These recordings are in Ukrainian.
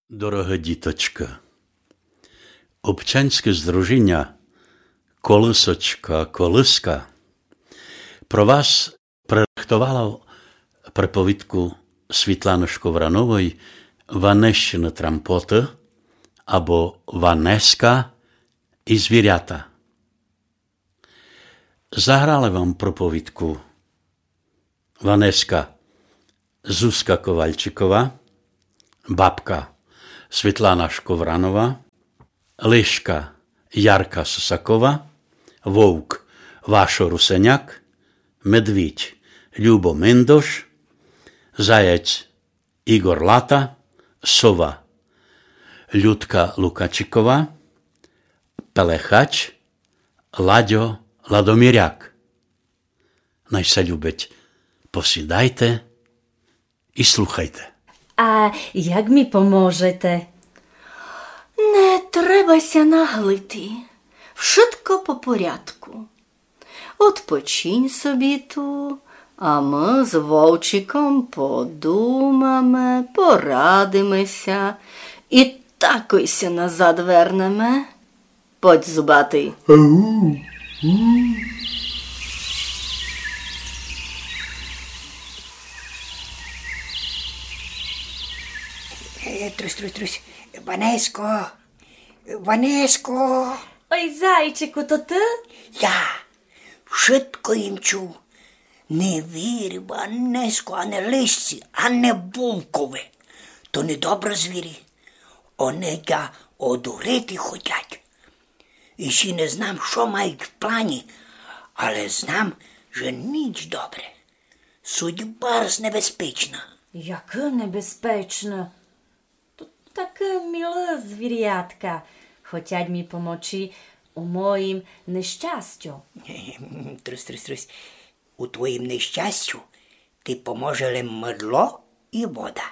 Дорога діточка, Обчанське здружіння «Колисочка, колиска» про вас прорихтувало приповідку Світлани Шковранової «Ванещина трампота» або «Ванеска і звірята». Заграли вам приповідку Ванеска Зузка Ковальчикова, бабка Світлана Шковранова, Лишка Ярка Сусакова, Вовк Вашо Русеняк, Медвідь Любо Миндош, Заєць Ігор Лата, Сова Людка Лукачикова, Пелехач Ладьо Ладоміряк. Найся любить, посідайте і слухайте. А як ми поможете? Не требася наглити, вшитко по порядку. Odpočinь собі ту, а ми з Вовчиком подумаме, порадимося і такойся назад вернеме. Подь, зубатий. Трус. Ванеско. Ой, зайчику, то ти? Я швидко їм чув. Не вір, Ванеско, а не лисці, а не булкове. То не добре звірі. Вони я одурити хотять. І ще не знам, що мають в плані, але знам, що ніч добре. Судьба небезпечна. Яке небезпечно. To takie milé zwierjatka. Хотять mi pomoci у моїм нещастю. Трус. У твоїм нещастю ти поможе мидло і вода.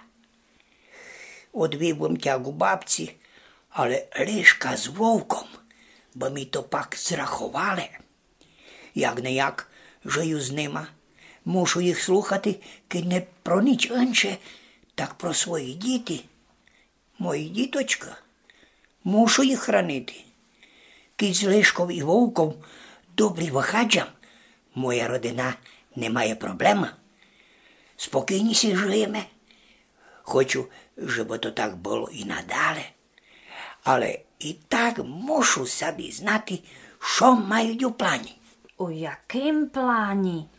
Одвів тягу бабці, але лишка з вовком, бо ми то пак зрахували. Як не як, жию з ними. Мушу їх слухати, кid не про ніч інше, так про свої діти. Мої діточка, мушу їх хранити. Кid з лишком і вовком добрі виходжам, моя родина не має проблеми. Спокійніше живемо. Хочу, щоб то так було і надалі. Але і так мушу собі знати, що мають у плані. У яким плані?